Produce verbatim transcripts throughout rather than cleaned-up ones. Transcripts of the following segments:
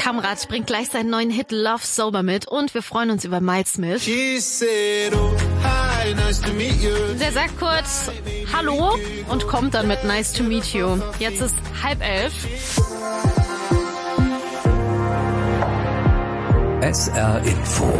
Kamrat bringt gleich seinen neuen Hit Love Sober mit und wir freuen uns über Miles Smith. Der sagt kurz Hallo und kommt dann mit Nice to meet you. Jetzt ist halb elf. S R Info.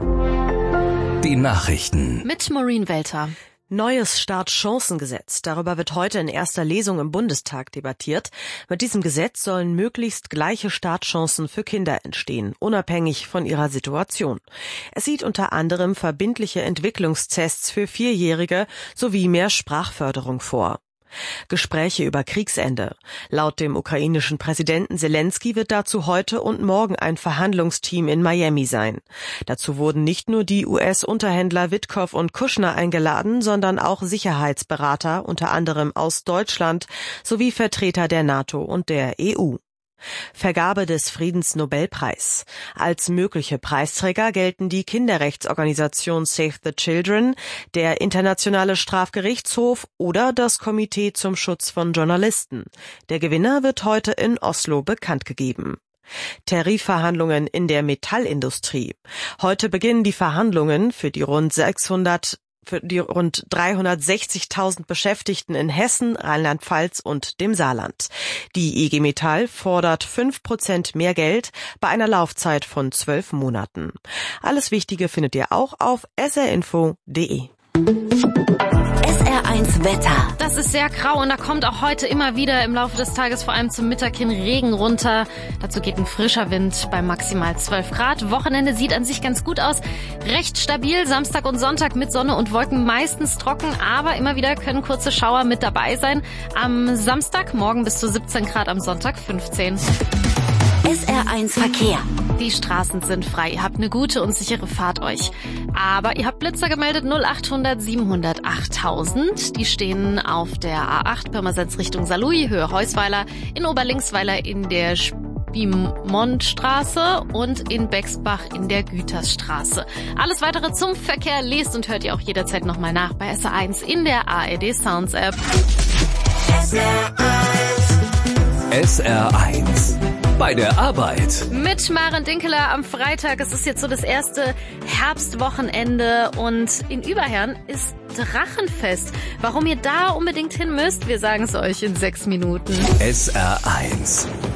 Die Nachrichten. Mit Maureen Welter. Neues Startchancengesetz. Darüber wird heute in erster Lesung im Bundestag debattiert. Mit diesem Gesetz sollen möglichst gleiche Startchancen für Kinder entstehen, unabhängig von ihrer Situation. Es sieht unter anderem verbindliche Entwicklungstests für Vierjährige sowie mehr Sprachförderung vor. Gespräche über Kriegsende. Laut dem ukrainischen Präsidenten Selensky wird dazu heute und morgen ein Verhandlungsteam in Miami sein. Dazu wurden nicht nur die U S-Unterhändler Witkow und Kushner eingeladen, sondern auch Sicherheitsberater, unter anderem aus Deutschland, sowie Vertreter der NATO und der E U. Vergabe des Friedensnobelpreis. Als mögliche Preisträger gelten die Kinderrechtsorganisation Save the Children, der Internationale Strafgerichtshof oder das Komitee zum Schutz von Journalisten. Der Gewinner wird heute in Oslo bekannt gegeben. Tarifverhandlungen in der Metallindustrie. Heute beginnen die Verhandlungen für die rund sechshundert für die rund dreihundertsechzigtausend Beschäftigten in Hessen, Rheinland-Pfalz und dem Saarland. Die I G Metall fordert fünf Prozent mehr Geld bei einer Laufzeit von zwölf Monaten. Alles Wichtige findet ihr auch auf s r info punkt d e. S R eins Wetter. Das ist sehr grau und da kommt auch heute immer wieder im Laufe des Tages vor allem zum Mittag hin Regen runter. Dazu geht ein frischer Wind bei maximal zwölf Grad. Wochenende sieht an sich ganz gut aus. Recht stabil, Samstag und Sonntag mit Sonne und Wolken meistens trocken, aber immer wieder können kurze Schauer mit dabei sein. Am Samstag morgen bis zu siebzehn Grad, am Sonntag fünfzehn. S R eins Verkehr. Die Straßen sind frei. Ihr habt eine gute und sichere Fahrt euch. Aber ihr habt Blitzer gemeldet null achthundert siebenhundert achttausend. Die stehen auf der A acht Pirmasens Richtung Saarlouis, Höhe Heusweiler, in Oberlingsweiler in der Spiemondstraße und in Bexbach in der Gütersstraße. Alles weitere zum Verkehr lest und hört ihr auch jederzeit nochmal nach bei S R eins in der A R D Sounds App. S R eins. S R eins. Bei der Arbeit. Mit Maren Dinkeler am Freitag. Es ist jetzt so das erste Herbstwochenende und in Überherrn ist Drachenfest. Warum ihr da unbedingt hin müsst, wir sagen es euch in sechs Minuten. S R eins.